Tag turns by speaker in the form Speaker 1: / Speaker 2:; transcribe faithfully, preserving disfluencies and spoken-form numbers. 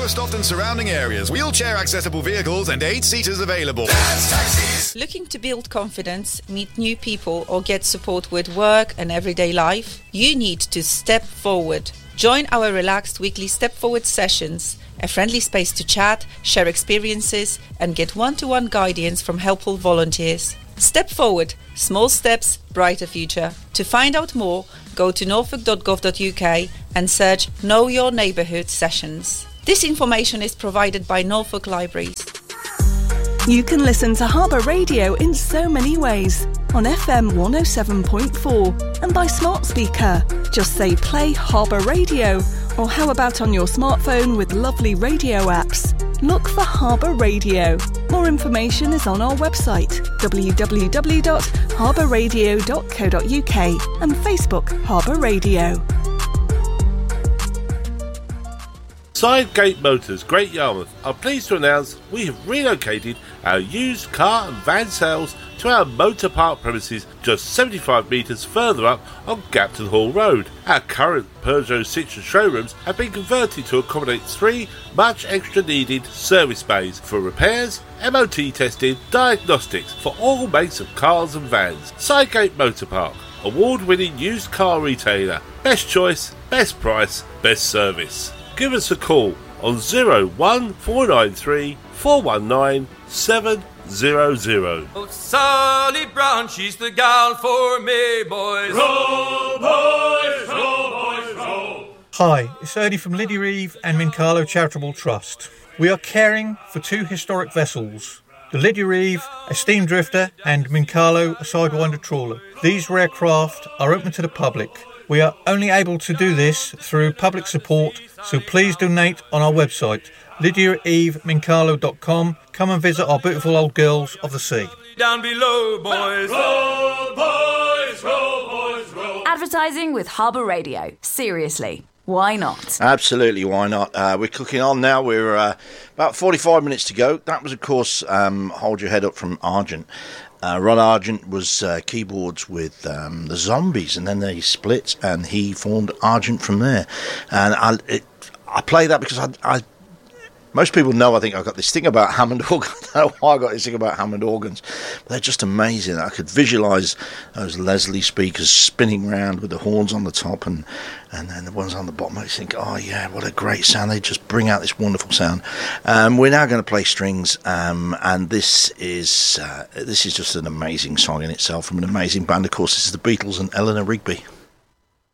Speaker 1: Lowestoft and surrounding areas. Wheelchair accessible vehicles and eight seaters available. Dad's Taxis.
Speaker 2: Looking to build confidence, meet new people or get support with work and everyday life? You need to step forward. Join our relaxed weekly Step Forward sessions, a friendly space to chat, share experiences and get one-to-one guidance from helpful volunteers. Step Forward. Small steps, brighter future. To find out more, go to norfolk dot gov dot U K and search Know Your Neighbourhood sessions. This information is provided by Norfolk Libraries.
Speaker 3: You can listen to Harbour Radio in so many ways. On F M one oh seven point four and by smart speaker. Just say play Harbour Radio. Or how about on your smartphone with lovely radio apps? Look for Harbour Radio. More information is on our website w w w dot harbour radio dot co dot U K and Facebook Harbour Radio.
Speaker 4: Sidegate Motors, Great Yarmouth, are pleased to announce we have relocated our used car and van sales to our motor park premises just seventy-five metres further up on Gapton Hall Road. Our current Peugeot Citroën showrooms have been converted to accommodate three much extra needed service bays for repairs, M O T testing, diagnostics for all makes of cars and vans. Sidegate Motor Park, award-winning used car retailer. Best choice, best price, best service. Give us a call on zero one four nine three four one nine seven zero zero.
Speaker 5: Oh, Sally Brown, she's the gal for me, boys.
Speaker 6: Roll, boys, roll, boys, roll.
Speaker 7: Hi, it's Ernie from Lydia Eve and Mincarlo Charitable Trust. We are caring for two historic vessels, the Lydia Eve, a steam drifter, and Mincarlo, a sidewinder trawler. These rare craft are open to the public. We are only able to do this through public support, so please donate on our website, lydia eve mincarlo dot com. Come and visit our beautiful old girls of the sea.
Speaker 5: Down below, boys.
Speaker 6: Roll, boys, roll, boys, roll.
Speaker 8: Advertising with Harbour Radio. Seriously, why not?
Speaker 9: Absolutely, why not? Uh, we're cooking on now. We're uh, about forty-five minutes to go. That was, of course, um, Hold Your Head Up from Argent. Uh, Ron Argent was uh, keyboards with um, the Zombies, and then they split, and he formed Argent from there. And I, it, I play that because I, I, most people know I think I've got this thing about Hammond organs. I don't know why I got this thing about Hammond organs, but they're just amazing. I could visualise those Leslie speakers spinning round with the horns on the top, and and then the ones on the bottom. I think, oh yeah, what a great sound! They just bring out this wonderful sound. Um, we're now going to play strings, um, and this is uh, this is just an amazing song in itself from an amazing band. Of course, this is the Beatles and Eleanor Rigby.